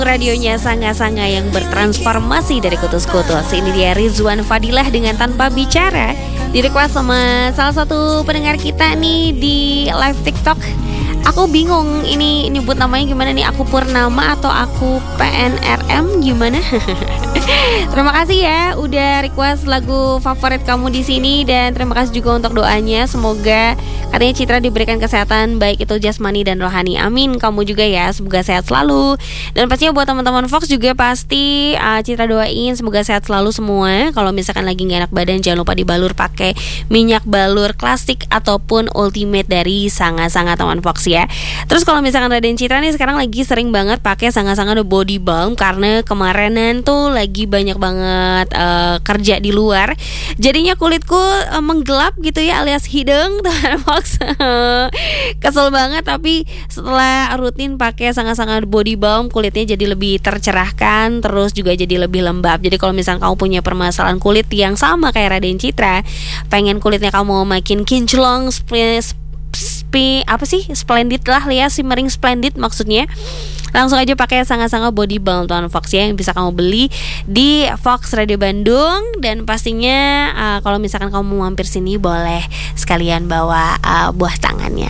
Radionya Sanga-Sanga yang bertransformasi dari kutus-kutus. Ini dia Rizwan Fadilah dengan Tanpa Bicara. Di request sama salah satu pendengar kita nih di live TikTok. Aku bingung ini nyebut namanya gimana nih, aku Purnama atau aku PNRM gimana? Terima kasih ya udah request lagu favorit kamu di sini, dan terima kasih juga untuk doanya. Semoga katanya Citra diberikan kesehatan baik itu jasmani dan rohani. Amin. Kamu juga ya, semoga sehat selalu. Dan pastinya buat teman-teman Fox juga pasti Citra doain semoga sehat selalu semua. Kalau misalkan lagi gak enak badan, jangan lupa dibalur pakai minyak balur klasik ataupun ultimate dari Sanga-Sanga teman Fox ya. Terus kalau misalkan Raden Citra nih sekarang lagi sering banget pakai Sanga-Sanga body balm, karena kemarinan tuh lagi banyak banget kerja di luar, jadinya kulitku menggelap gitu ya, alias hidung teman Fox. Kesel banget, tapi setelah rutin pakai Sanga-Sanga body balm, kulitnya jadi lebih tercerahkan, terus juga jadi lebih lembab. Jadi kalau misalkan kamu punya permasalahan kulit yang sama kayak Raden Citra, pengen kulitnya kamu makin kinclong, splendid lah ya, shimmering splendid maksudnya, langsung aja pakai Sanga-Sanga body balm Tuan Fox ya, yang bisa kamu beli di Fox Radio Bandung. Dan pastinya kalau misalkan kamu mau mampir sini, boleh sekalian bawa buah tangannya.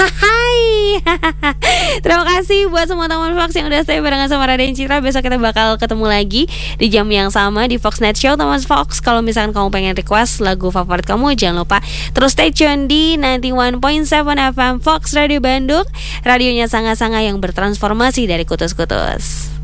Terima kasih buat semua teman Fox yang udah stay barengan sama Raden Citra. Besok kita bakal ketemu lagi di jam yang sama di Fox Night Show teman Fox. Kalau misalkan kamu pengen request lagu favorit kamu, jangan lupa terus stay tune di 91.7 FM Fox Radio Bandung, radionya Sanga-Sanga yang bertransformasi dari kutus-kutus.